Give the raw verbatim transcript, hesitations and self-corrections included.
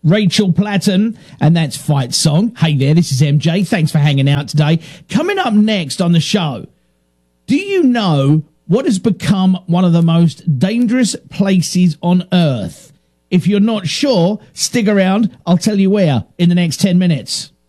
Rachel Platten, and that's Fight Song. Hey there, this is M J. Thanks for hanging out today. Coming up next on the show, do you know what has become one of the most dangerous places on Earth? If you're not sure, stick around. I'll tell you where in the next ten minutes.